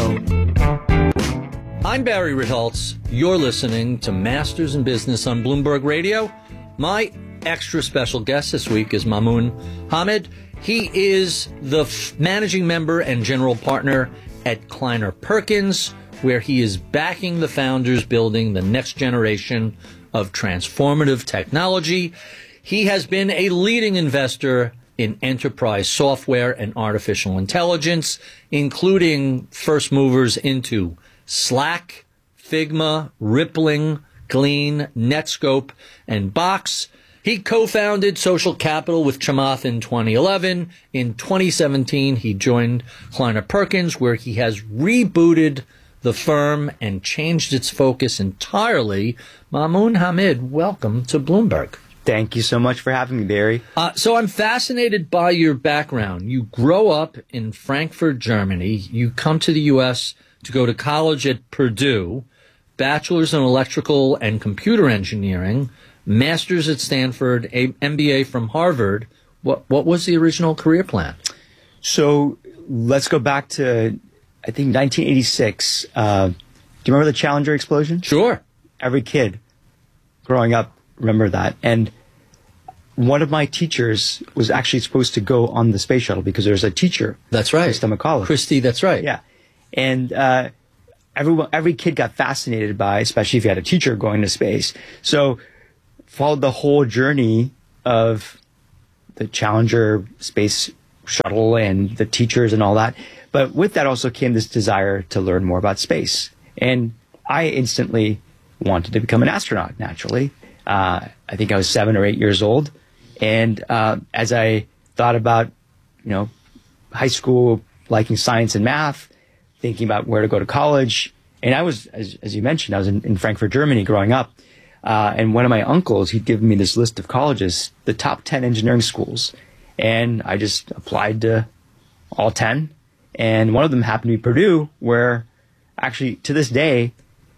Speaker 21: I'm Barry Ritholtz. You're listening to Masters in Business on Bloomberg Radio. My extra special guest this week is Mamoun Hamid. He is the managing member and general partner at Kleiner Perkins, where he is backing the founders building the next generation of transformative technology. He has been a leading investor in enterprise software and artificial intelligence, including first movers into Slack, Figma, Rippling, Glean, Netscope, and Box. He co-founded Social Capital with Chamath in 2011. In 2017, he joined Kleiner Perkins, where he has rebooted the firm and changed its focus entirely. Mamoun Hamid, welcome to Bloomberg.
Speaker 9: Thank you so much for having me, Barry.
Speaker 21: So I'm fascinated by your background. You grow up in Frankfurt, Germany. You come to the U.S. to go to college at Purdue, bachelor's in electrical and computer engineering, master's at Stanford, MBA from Harvard. What was the original career plan?
Speaker 9: So let's go back to, I think, 1986. Do you remember the Challenger explosion?
Speaker 21: Sure.
Speaker 9: Every kid growing up remember that. And one of my teachers was actually supposed to go on the space shuttle because there's a teacher.
Speaker 21: That's right.
Speaker 9: Christy McCullough.
Speaker 21: Christy, that's right.
Speaker 9: Yeah. And every kid got fascinated by, especially if you had a teacher going to space. So followed the whole journey of the Challenger space shuttle and the teachers and all that. But with that also came this desire to learn more about space. And I instantly wanted to become an astronaut, naturally. I think I was 7 or 8 years old. And as I thought about, high school, liking science and math, thinking about where to go to college, and I was, as you mentioned, I was in Frankfurt, Germany growing up. And one of my uncles, he'd given me this list of colleges, the top 10 engineering schools. And I just applied to all 10. And one of them happened to be Purdue, where actually to this day,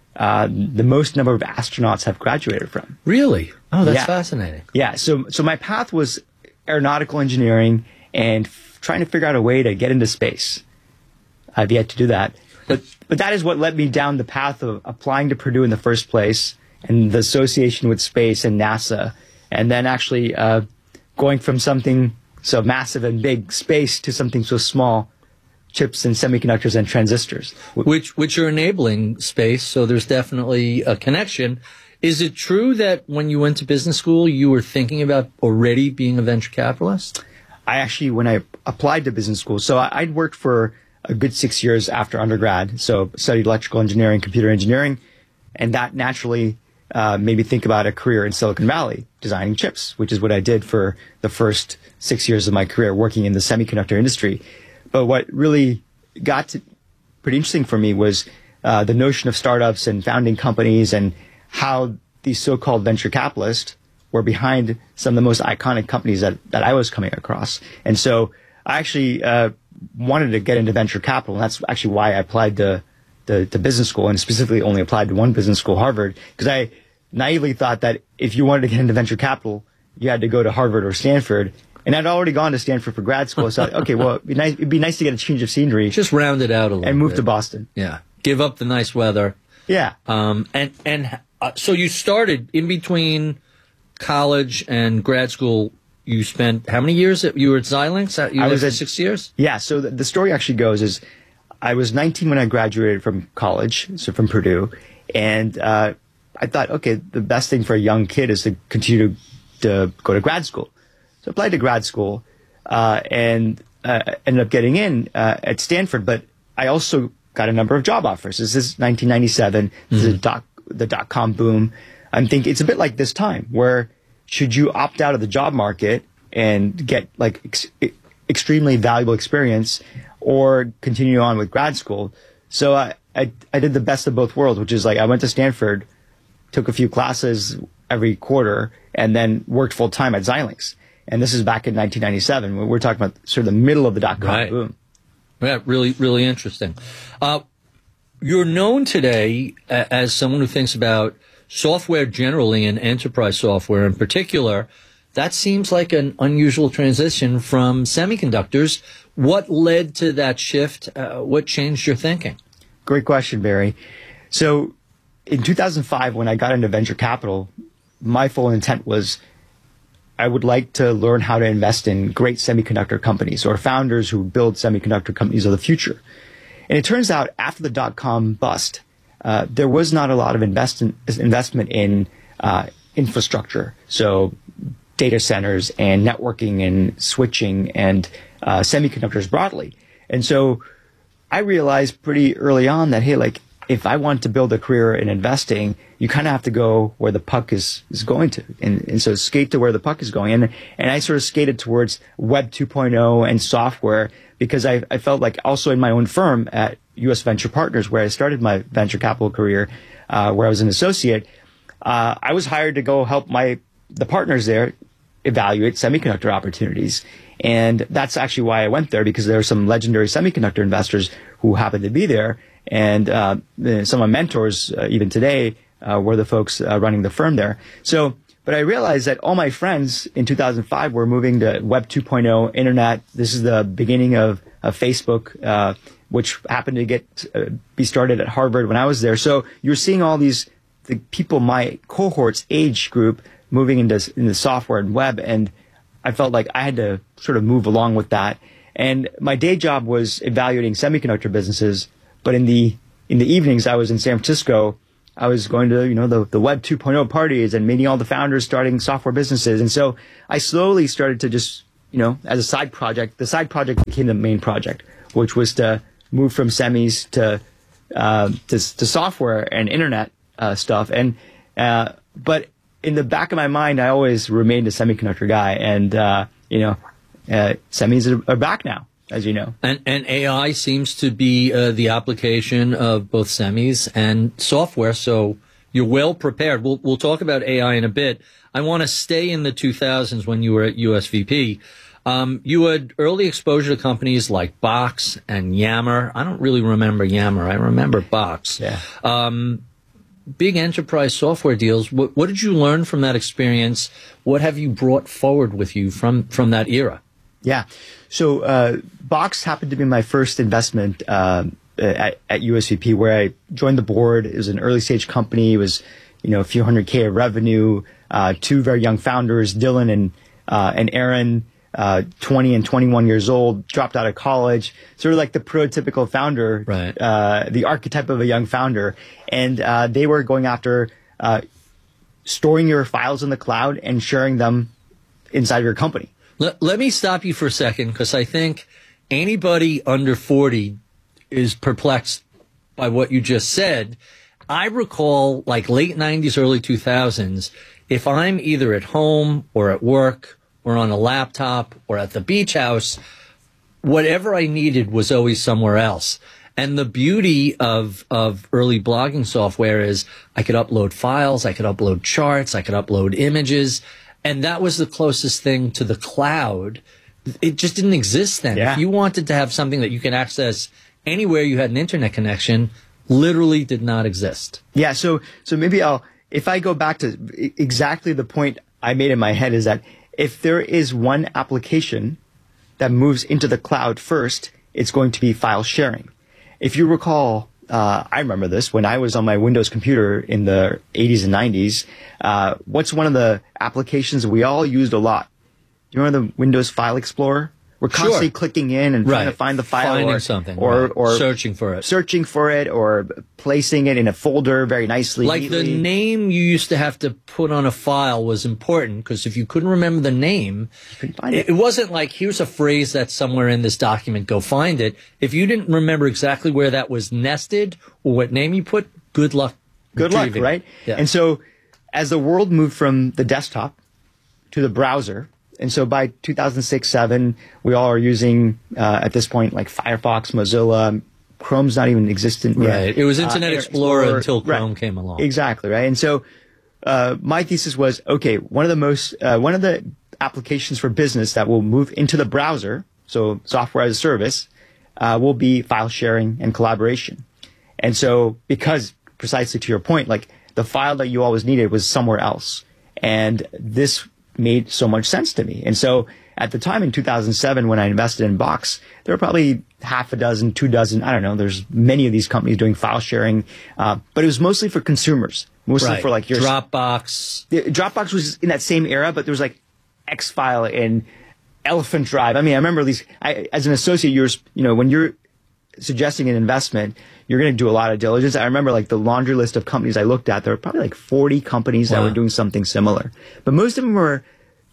Speaker 9: the most number of astronauts have graduated from.
Speaker 21: Really? Oh, that's fascinating.
Speaker 9: Yeah. So my path was aeronautical engineering and trying to figure out a way to get into space. I've yet to do that. But that is what led me down the path of applying to Purdue in the first place and the association with space and NASA. And then actually going from something so massive and big, space, to something so small, chips and semiconductors and transistors.
Speaker 21: Which are enabling space, so there's definitely a connection. Is it true that when you went to business school, you were thinking about already being a venture capitalist?
Speaker 9: I actually, when I applied to business school, so I'd worked for a good 6 years after undergrad, so studied electrical engineering, computer engineering, and that naturally made me think about a career in Silicon Valley, designing chips, which is what I did for the first 6 years of my career, working in the semiconductor industry. But what really got pretty interesting for me was the notion of startups and founding companies and how these so-called venture capitalists were behind some of the most iconic companies that I was coming across. And so I actually wanted to get into venture capital, and that's actually why I applied to business school, and specifically only applied to one business school, Harvard, because I naively thought that if you wanted to get into venture capital, you had to go to Harvard or Stanford. And I'd already gone to Stanford for grad school, so okay, well, it'd be nice to get a change of scenery.
Speaker 21: Just round it out a little
Speaker 9: and move
Speaker 21: bit.
Speaker 9: to Boston.
Speaker 21: Yeah. Give up the nice weather.
Speaker 9: Yeah.
Speaker 21: So you started in between college and grad school. You spent how many years? You were at Xilinx? I was at 6 years?
Speaker 9: Yeah. So the story actually goes is I was 19 when I graduated from college, so from Purdue. And I thought, okay, the best thing for a young kid is to continue to go to grad school. So I applied to grad school and ended up getting in at Stanford. But I also got a number of job offers. This is 1997. This is the dot-com boom. I'm thinking it's a bit like this time where should you opt out of the job market and get like extremely valuable experience or continue on with grad school? So I did the best of both worlds, which is like I went to Stanford, took a few classes every quarter, and then worked full time at Xilinx. And this is back in 1997. We're talking about sort of the middle of the dot-com boom.
Speaker 21: Yeah, really, really interesting. You're known today as someone who thinks about software generally and enterprise software in particular. That seems like an unusual transition from semiconductors. What led to that shift? What changed your thinking?
Speaker 9: Great question, Barry. So in 2005, when I got into venture capital, my full intent was I would like to learn how to invest in great semiconductor companies or founders who build semiconductor companies of the future. And it turns out after the dot-com bust, there was not a lot of investment in infrastructure. So data centers and networking and switching and semiconductors broadly. And so I realized pretty early on that, hey, like, if I want to build a career in investing, you kind of have to go where the puck is going to. And so skate to where the puck is going. And I sort of skated towards Web 2.0 and software because I felt like also in my own firm at US Venture Partners, where I started my venture capital career, where I was an associate, I was hired to go help the partners there evaluate semiconductor opportunities. And that's actually why I went there, because there are some legendary semiconductor investors who happened to be there. And some of my mentors, even today, were the folks running the firm there. So, but I realized that all my friends in 2005 were moving to Web 2.0, internet. This is the beginning of Facebook, which happened to be started at Harvard when I was there. So you're seeing all the people, my cohort's age group, moving into software and web, and I felt like I had to sort of move along with that. And my day job was evaluating semiconductor businesses. But in the evenings, I was in San Francisco. I was going to, the Web 2.0 parties and meeting all the founders starting software businesses. And so I slowly started to just, as a side project, the side project became the main project, which was to move from semis to software and internet stuff. And but in the back of my mind, I always remained a semiconductor guy. And semis are back now, as you know.
Speaker 21: And AI seems to be the application of both semis and software, so you're well prepared. We'll talk about AI in a bit. I want to stay in the 2000s when you were at USVP. You had early exposure to companies like Box and Yammer. I don't really remember Yammer. I remember Box.
Speaker 9: Yeah.
Speaker 21: Big enterprise software deals. What did you learn from that experience? What have you brought forward with you from that era?
Speaker 9: Yeah. So Box happened to be my first investment at USVP, where I joined the board. It was an early stage company. It was, a few $100K of revenue. Two very young founders, Dylan and Aaron, 20 and 21 years old, dropped out of college. Sort of like the prototypical founder,
Speaker 21: right.
Speaker 9: The archetype of a young founder. And they were going after storing your files in the cloud and sharing them inside of your company.
Speaker 21: Let me stop you for a second, because I think anybody under 40 is perplexed by what you just said. I recall, like, late 90s, early 2000s, if I'm either at home or at work or on a laptop or at the beach house, whatever I needed was always somewhere else. And the beauty of early blogging software is I could upload files, I could upload charts, I could upload images. And that was the closest thing to the cloud. It just didn't exist then.
Speaker 9: Yeah.
Speaker 21: If you wanted to have something that you can access anywhere you had an internet connection, literally did not exist.
Speaker 9: Yeah. So maybe if I go back to exactly the point I made in my head, is that if there is one application that moves into the cloud first, it's going to be file sharing. If you recall, I remember this when I was on my Windows computer in the 80s and 90s. What's one of the applications we all used a lot? Do you remember the Windows File Explorer? We're constantly clicking in and trying to find the file,
Speaker 21: finding something,
Speaker 9: or
Speaker 21: searching for it,
Speaker 9: or placing it in a folder very nicely.
Speaker 21: Like
Speaker 9: neatly.
Speaker 21: the name you used to have to put on a file was important, because if you couldn't remember the name,
Speaker 9: you couldn't find it.
Speaker 21: It wasn't like, here's a phrase that's somewhere in this document, go find it. If you didn't remember exactly where that was nested or what name you put, good luck.
Speaker 9: Good luck, right?
Speaker 21: Yeah.
Speaker 9: And so as the world moved from the desktop to the browser, and so by 2006-07, we all are using, at this point, like Firefox, Mozilla, Chrome's not even existent yet.
Speaker 21: Right. It was Internet Explorer until Chrome came along.
Speaker 9: Exactly, right? And so my thesis was, okay, one of the applications for business that will move into the browser, so software as a service, will be file sharing and collaboration. And so because, precisely to your point, like the file that you always needed was somewhere else. And this made so much sense to me. And so at the time in 2007, when I invested in Box, there were probably half a dozen, 24, I don't know, there's many of these companies doing file sharing, but it was mostly for consumers, mostly for like your
Speaker 21: Dropbox.
Speaker 9: Dropbox was in that same era, but there was like X-File and Elephant Drive. I mean, I remember these, as an associate, when you're suggesting an investment, you're going to do a lot of diligence. I remember like the laundry list of companies I looked at, there were probably like 40 companies that were doing something similar. But most of them were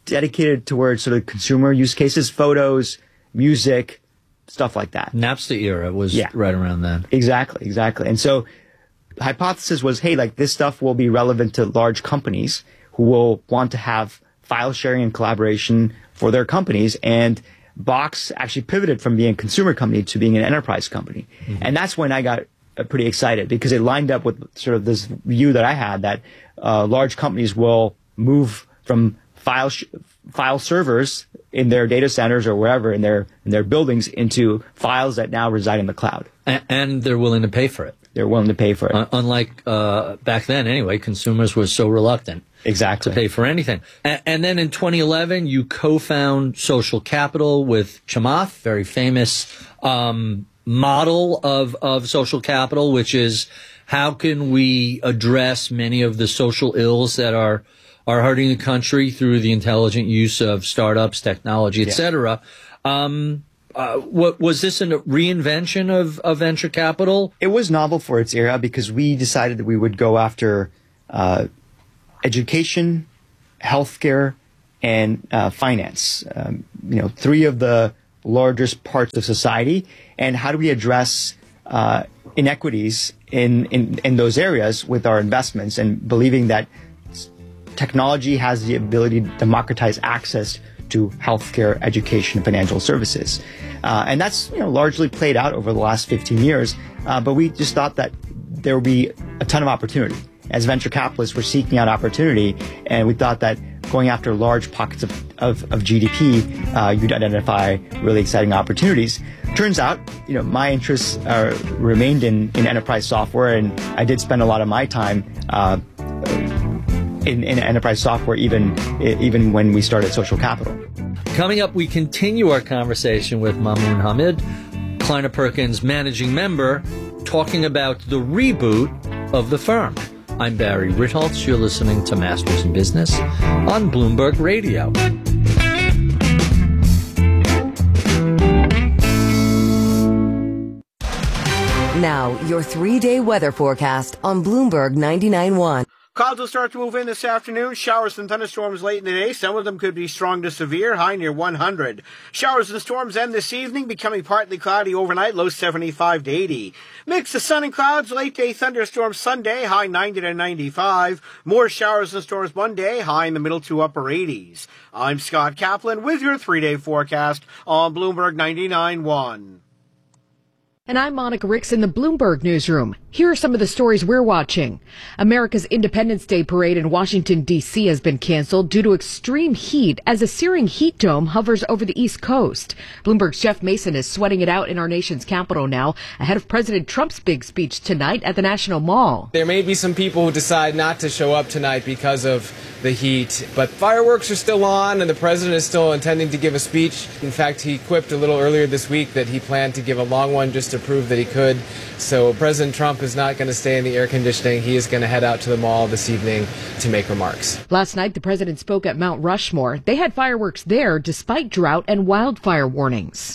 Speaker 9: dedicated towards sort of consumer use cases, photos, music, stuff like that.
Speaker 21: Napster era was right around then.
Speaker 9: Exactly. And so the hypothesis was, hey, like this stuff will be relevant to large companies who will want to have file sharing and collaboration for their companies. And Box actually pivoted from being a consumer company to being an enterprise company. Mm-hmm. And that's when I got pretty excited, because it lined up with sort of this view that I had that large companies will move from file servers in their data centers or wherever in their buildings into files that now reside in the cloud.
Speaker 21: And they're willing to pay for it.
Speaker 9: They're willing to pay for it.
Speaker 21: Unlike back then, anyway, consumers were so reluctant
Speaker 9: to
Speaker 21: pay for anything. And then in 2011, you co-found Social Capital with Chamath, very famous model of social capital, which is how can we address many of the social ills that are hurting the country through the intelligent use of startups, technology, etc. What was this a reinvention of venture capital?
Speaker 9: It was novel for its era because we decided that we would go after education, healthcare, and finance. Three of the largest parts of society. And how do we address inequities in those areas with our investments, and believing that technology has the ability to democratize access to healthcare, education, and financial services. And that's largely played out over the last 15 years. But we just thought that there would be a ton of opportunity. As venture capitalists, we're seeking out opportunity, and we thought that going after large pockets of GDP, you'd identify really exciting opportunities. Turns out, my interests remained in enterprise software, and I did spend a lot of my time in enterprise software, even when we started Social Capital.
Speaker 21: Coming up, we continue our conversation with Mamoun Hamid, Kleiner Perkins managing member, talking about the reboot of the firm. I'm Barry Ritholtz. You're listening to Masters in Business on Bloomberg Radio.
Speaker 5: Now, your 3-day weather forecast on Bloomberg 99.1.
Speaker 6: Clouds will start to move in this afternoon. Showers and thunderstorms late in the day. Some of them could be strong to severe, high near 100. Showers and storms end this evening, becoming partly cloudy overnight, low 75 to 80. Mix of sun and clouds, late day thunderstorms Sunday, high 90 to 95. More showers and storms Monday, high in the middle to upper 80s. I'm Scott Kaplan with your 3-day forecast on Bloomberg 99.1.
Speaker 16: And I'm Monica Ricks in the Bloomberg Newsroom. Here are some of the stories we're watching. America's Independence Day parade in Washington, D.C. has been canceled due to extreme heat as a searing heat dome hovers over the East Coast. Bloomberg's Jeff Mason is sweating it out in our nation's capital now, ahead of President Trump's big speech tonight at the National Mall.
Speaker 7: There may be some people who decide not to show up tonight because of the heat, but fireworks are still on and the president is still intending to give a speech. In fact, he quipped a little earlier this week that he planned to give a long one just to prove that he could. So President Trump is not going to stay in the air conditioning. He is going to head out to the mall this evening to make remarks.
Speaker 16: Last night, the president spoke at Mount Rushmore. They had fireworks there despite drought and wildfire warnings.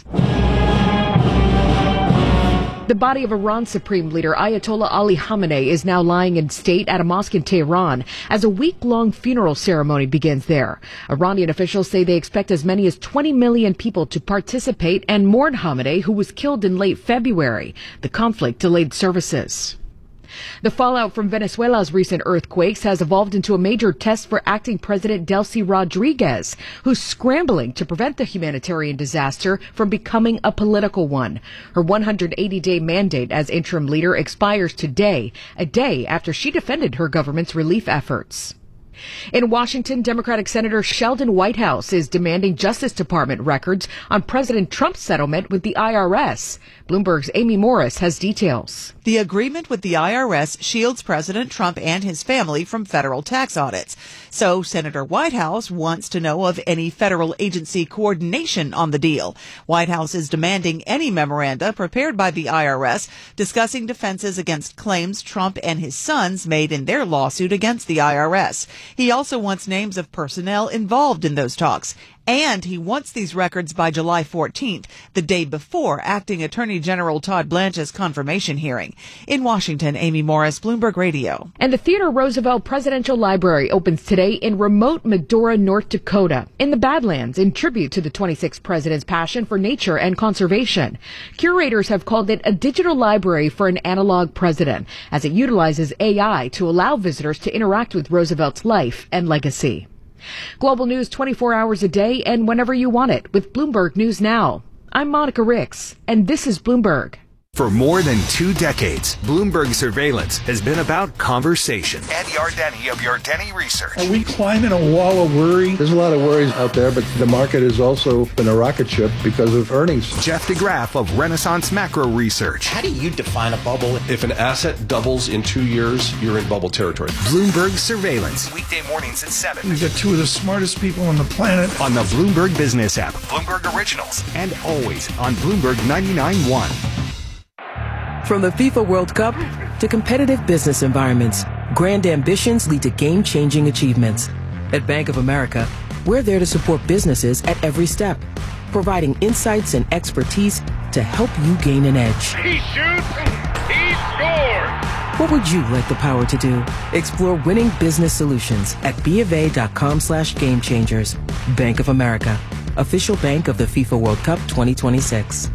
Speaker 16: The body of Iran's supreme leader, Ayatollah Ali Khamenei, is now lying in state at a mosque in Tehran as a week-long funeral ceremony begins there. Iranian officials say they expect as many as 20 million people to participate and mourn Khamenei, who was killed in late February. The conflict delayed services. The fallout from Venezuela's recent earthquakes has evolved into a major test for acting President Delcy Rodriguez, who's scrambling to prevent the humanitarian disaster from becoming a political one. Her 180-day mandate as interim leader expires today, a day after she defended her government's relief efforts. In Washington, Democratic Senator Sheldon Whitehouse is demanding Justice Department records on President Trump's settlement with the IRS. Bloomberg's Amy Morris has details.
Speaker 10: The agreement with the IRS shields President Trump and his family from federal tax audits. So Senator Whitehouse wants to know of any federal agency coordination on the deal. Whitehouse is demanding any memoranda prepared by the IRS discussing defenses against claims Trump and his sons made in their lawsuit against the IRS. He also wants names of personnel involved in those talks And he wants these records by July 14th, the day before Acting Attorney General Todd Blanche's confirmation hearing. In Washington, Amy Morris, Bloomberg Radio.
Speaker 16: And the Theodore Roosevelt Presidential Library opens today in remote Medora, North Dakota, in the Badlands, in tribute to the 26th president's passion for nature and conservation. Curators have called it a digital library for an analog president, as it utilizes AI to allow visitors to interact with Roosevelt's life and legacy. Global news 24 hours a day and whenever you want it with Bloomberg News Now. I'm Monica Ricks, and this is Bloomberg.
Speaker 26: For more than 2 decades, Bloomberg Surveillance has been about conversation. Ed Yardeni of Yardeni Research.
Speaker 2: Are we climbing a wall of worry? There's a lot of worries out there, but the market has also been a rocket ship because of earnings.
Speaker 26: Jeff DeGraff of Renaissance Macro Research.
Speaker 3: How do you define a bubble? If an asset doubles in 2 years, you're in bubble territory.
Speaker 26: Bloomberg Surveillance. Weekday mornings at 7.
Speaker 2: We've got 2 of the smartest people on the planet.
Speaker 26: On the Bloomberg Business app, Bloomberg Originals, and always on Bloomberg 99.1.
Speaker 22: From the FIFA World Cup to competitive business environments, grand ambitions lead to game-changing achievements. At Bank of America, we're there to support businesses at every step, providing insights and expertise to help you gain an edge.
Speaker 23: He shoots, he scores!
Speaker 22: What would you like the power to do? Explore winning business solutions at BofA.com/gamechangers. Bank of America, official bank of the FIFA World Cup 2026.